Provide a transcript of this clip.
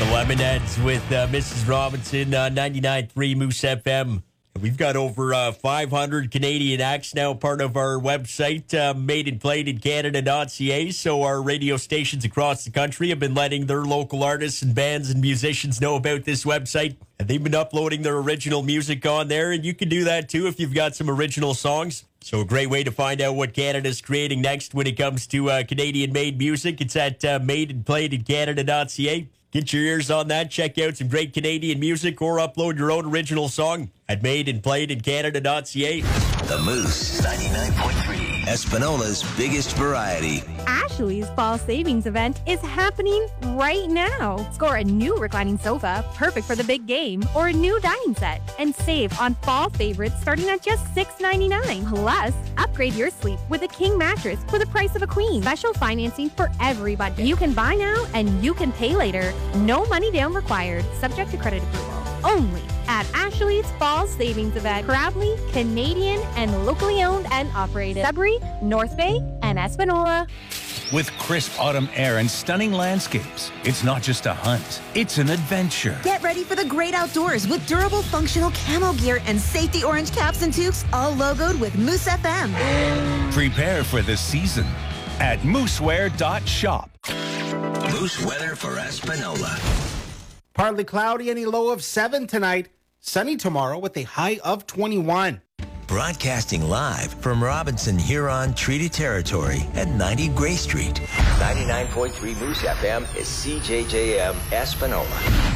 Lemonheads with Mrs. Robinson, 99.3 Moose FM. We've got over 500 Canadian acts now part of our website, madeandplayedincanada.ca. So our radio stations across the country have been letting their local artists and bands and musicians know about this website. And they've been uploading their original music on there. And you can do that too if you've got some original songs. So a great way to find out what Canada's creating next when it comes to Canadian-made music. It's at madeandplayedincanada.ca. Get your ears on that. Check out some great Canadian music or upload your own original song at madeandplayedincanada.ca. The Moose 99.3, Espinola's biggest variety. Ashley's Fall Savings event is happening right now. Score a new reclining sofa, perfect for the big game, or a new dining set, and save on fall favorites starting at just $6.99. Plus, upgrade your sleep with a king mattress for the price of a queen. Special financing for every budget. You can buy now and you can pay later. No money down required. Subject to credit approval. Only at Ashley's Fall Savings event. Proudly Canadian and locally owned and operated. Sudbury, North Bay, and Espanola. With crisp autumn air and stunning landscapes, it's not just a hunt, it's an adventure. Get ready for the great outdoors with durable, functional camo gear and safety orange caps and toques, all logoed with Moose FM. Prepare for the season at moosewear.shop. Moose weather for Espanola. Partly cloudy and a low of 7 tonight. Sunny tomorrow with a high of 21. Broadcasting live from Robinson Huron Treaty Territory at 90 Gray Street. 99.3 Moose FM is CJJM Espanola.